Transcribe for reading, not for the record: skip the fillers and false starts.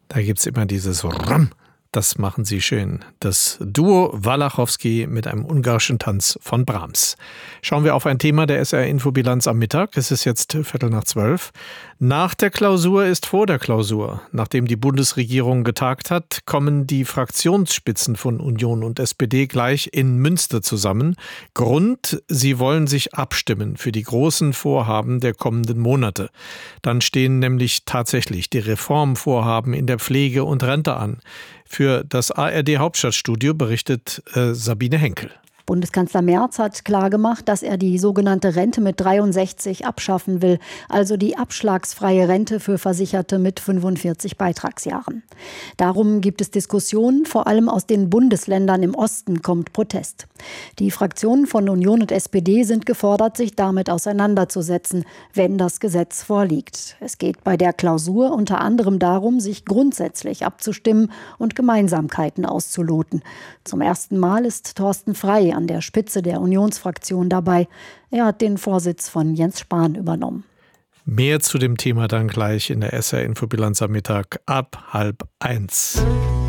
Da gibt's immer dieses Ram. Das machen sie schön. Das Duo Walachowski mit einem ungarischen Tanz von Brahms. Schauen wir auf ein Thema der SR-Infobilanz am Mittag. Es ist jetzt 11:45. Nach der Klausur ist vor der Klausur. Nachdem die Bundesregierung getagt hat, kommen die Fraktionsspitzen von Union und SPD gleich in Münster zusammen. Grund: sie wollen sich abstimmen für die großen Vorhaben der kommenden Monate. Dann stehen nämlich tatsächlich die Reformvorhaben in der Pflege und Rente an. Für das ARD Hauptstadtstudio berichtet Sabine Henkel. Bundeskanzler Merz hat klargemacht, dass er die sogenannte Rente mit 63 abschaffen will, also die abschlagsfreie Rente für Versicherte mit 45 Beitragsjahren. Darum gibt es Diskussionen, vor allem aus den Bundesländern im Osten kommt Protest. Die Fraktionen von Union und SPD sind gefordert, sich damit auseinanderzusetzen, wenn das Gesetz vorliegt. Es geht bei der Klausur unter anderem darum, sich grundsätzlich abzustimmen und Gemeinsamkeiten auszuloten. Zum ersten Mal ist Thorsten Frey an der Spitze der Unionsfraktion dabei. Er hat den Vorsitz von Jens Spahn übernommen. Mehr zu dem Thema dann gleich in der SR-Infobilanz am Mittag ab 12:30.